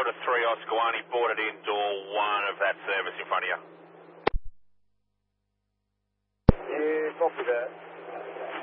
Delta 3 Oscar 1, he boarded in door 1 of that service in front of you. Yeah, copy that.